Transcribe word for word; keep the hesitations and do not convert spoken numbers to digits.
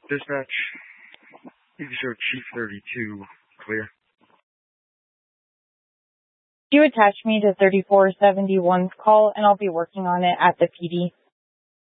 Dispatch, you can show Chief thirty-two clear. You attach me to thirty-four seventy-one's call, and I'll be working on it at the P D.